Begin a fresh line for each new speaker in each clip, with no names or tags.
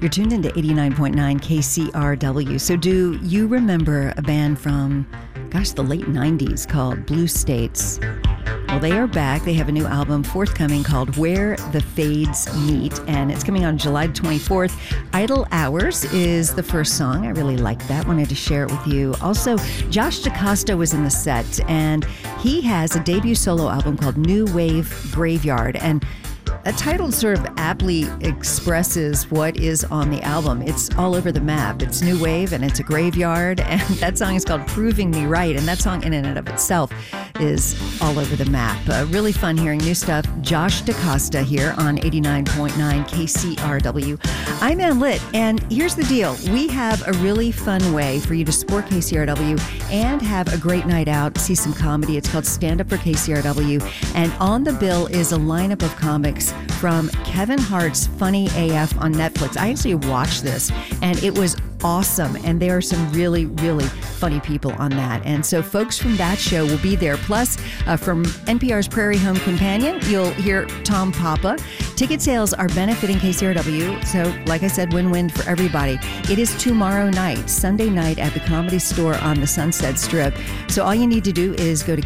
You're tuned into 89.9 KCRW. So do you remember a band from, the late 90s called Blue States? Well, they are back. They have a new album forthcoming called Where the Fades Meet, and it's coming on July 24th. Idle Hours is the first song. I really like that. Wanted to share it with you. Also, Josh DaCosta was in the set, and he has a debut solo album called New Wave Graveyard, and a title sort of aptly expresses what is on the album. It's all over the map. It's new wave and it's a graveyard, and that song is called Proving Me Right, and that song in and of itself is all over the map. Really fun hearing new stuff. Josh DaCosta here on 89.9 KCRW. I'm Ann Litt, and here's the deal. We have a really fun way for you to support KCRW and have a great night out, see some comedy. It's called Stand Up for KCRW, and on the bill is a lineup of comics from Kevin Hart's Funny AF on Netflix. I actually watched this, and it was awesome, and there are some really, really funny people on that. And so folks from that show will be there. Plus, from NPR's Prairie Home Companion, you'll hear Tom Papa. Ticket sales are benefiting KCRW, so like I said, win-win for everybody. It is tomorrow night, Sunday night, at the Comedy Store on the Sunset Strip. So all you need to do is go to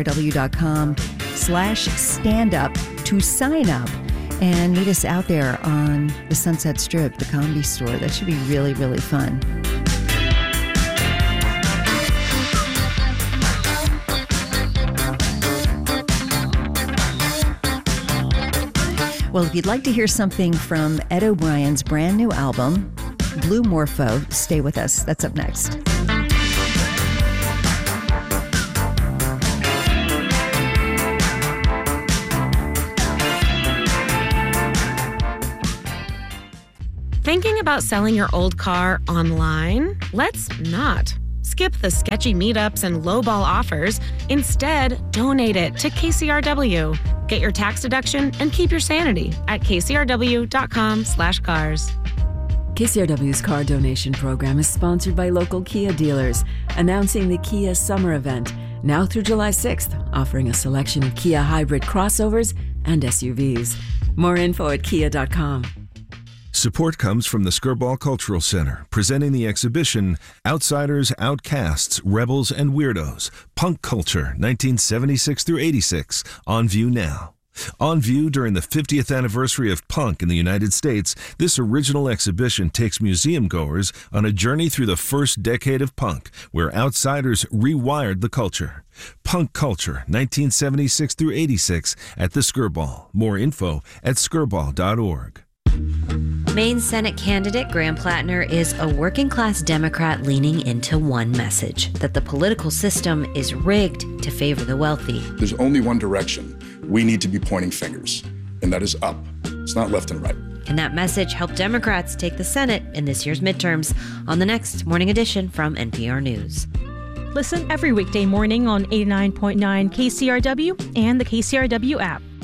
kcrw.com/standup to sign up and meet us out there on the Sunset Strip, the Comedy Store. That should be really, really fun. Well, if you'd like to hear something from Ed O'Brien's brand new album, Blue Morpho, stay with us. That's up next.
Thinking about selling your old car online? Let's not. Skip the sketchy meetups and lowball offers. Instead, donate it to KCRW. Get your tax deduction and keep your sanity at kcrw.com/cars.
KCRW's car donation program is sponsored by local Kia dealers, announcing the Kia Summer Event, now through July 6th, offering a selection of Kia hybrid crossovers and SUVs. More info at kia.com.
Support comes from the Skirball Cultural Center, presenting the exhibition Outsiders, Outcasts, Rebels, and Weirdos, Punk Culture, 1976 through 86, on view now. On view during the 50th anniversary of punk in the United States, this original exhibition takes museum goers on a journey through the first decade of punk, where outsiders rewired the culture. Punk Culture, 1976 through 86, at the Skirball. More info at skirball.org.
Maine Senate candidate Graham Plattner is a working-class Democrat leaning into one message, that the political system is rigged to favor the wealthy.
There's only one direction. We need to be pointing fingers, and that is up. It's not left and right.
And that message helped Democrats take the Senate in this year's midterms on the next Morning Edition from NPR News.
Listen every weekday morning on 89.9 KCRW and the KCRW app.